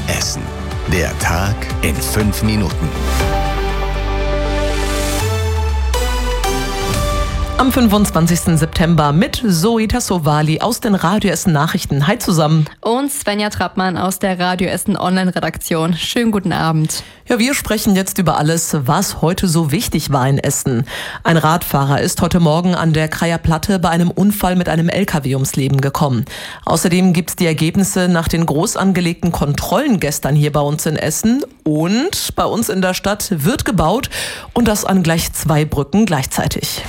Essen. Der Tag in 5 Minuten. Am 25. September mit Zoe Tassovali aus den Radio Essen Nachrichten. Hi zusammen. Und Svenja Trappmann aus der Radio Essen Online-Redaktion. Schönen guten Abend. Ja, wir sprechen jetzt über alles, was heute so wichtig war in Essen. Ein Radfahrer ist heute Morgen an der Kreier Platte bei einem Unfall mit einem LKW ums Leben gekommen. Außerdem gibt's die Ergebnisse nach den groß angelegten Kontrollen gestern hier bei uns in Essen. Und bei uns in der Stadt wird gebaut und das an gleich 2 Brücken gleichzeitig.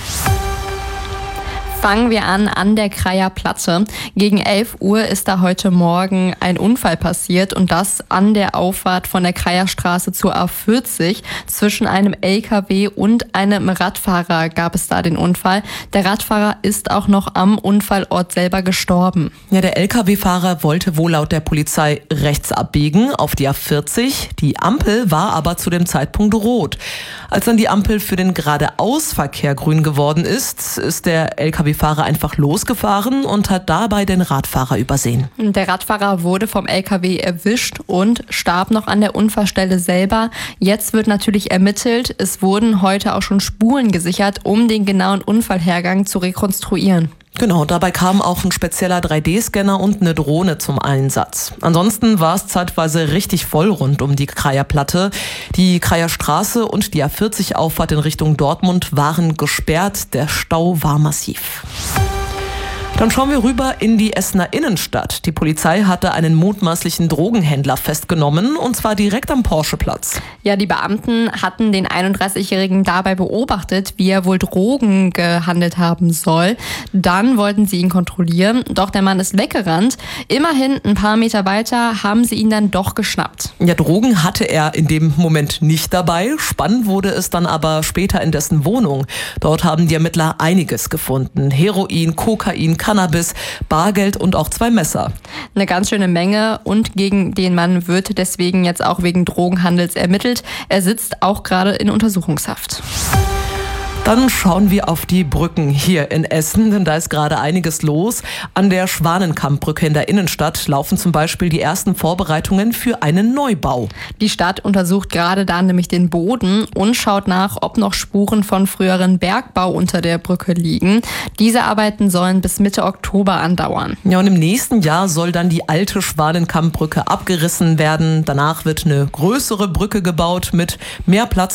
Fangen wir an der Kreier Platte. Gegen 11 Uhr ist da heute Morgen ein Unfall passiert und das an der Auffahrt von der Kreier Straße zur A40. Zwischen einem LKW und einem Radfahrer gab es da den Unfall. Der Radfahrer ist auch noch am Unfallort selber gestorben. Ja, der LKW-Fahrer wollte wohl laut der Polizei rechts abbiegen auf die A40. Die Ampel war aber zu dem Zeitpunkt rot. Als dann die Ampel für den Geradeausverkehr grün geworden ist, ist der LKW-Fahrer einfach losgefahren und hat dabei den Radfahrer übersehen. Der Radfahrer wurde vom LKW erwischt und starb noch an der Unfallstelle selber. Jetzt wird natürlich ermittelt. Es wurden heute auch schon Spuren gesichert, um den genauen Unfallhergang zu rekonstruieren. Genau, dabei kam auch ein spezieller 3D-Scanner und eine Drohne zum Einsatz. Ansonsten war es zeitweise richtig voll rund um die Kreier Platte. Die Kreier Straße und die A40-Auffahrt in Richtung Dortmund waren gesperrt. Der Stau war massiv. Dann schauen wir rüber in die Essener Innenstadt. Die Polizei hatte einen mutmaßlichen Drogenhändler festgenommen, und zwar direkt am Porscheplatz. Ja, die Beamten hatten den 31-Jährigen dabei beobachtet, wie er wohl Drogen gehandelt haben soll. Dann wollten sie ihn kontrollieren, doch der Mann ist weggerannt. Immerhin ein paar Meter weiter haben sie ihn dann doch geschnappt. Ja, Drogen hatte er in dem Moment nicht dabei. Spannend wurde es dann aber später in dessen Wohnung. Dort haben die Ermittler einiges gefunden. Heroin, Kokain, Cannabis, Bargeld und auch 2 Messer. Eine ganz schöne Menge, und gegen den Mann wird deswegen jetzt auch wegen Drogenhandels ermittelt. Er sitzt auch gerade in Untersuchungshaft. Dann schauen wir auf die Brücken hier in Essen, denn da ist gerade einiges los. An der Schwanenkammbrücke in der Innenstadt laufen zum Beispiel die ersten Vorbereitungen für einen Neubau. Die Stadt untersucht gerade da nämlich den Boden und schaut nach, ob noch Spuren von früheren Bergbau unter der Brücke liegen. Diese Arbeiten sollen bis Mitte Oktober andauern. Ja, und im nächsten Jahr soll dann die alte Schwanenkammbrücke abgerissen werden. Danach wird eine größere Brücke gebaut mit mehr Platz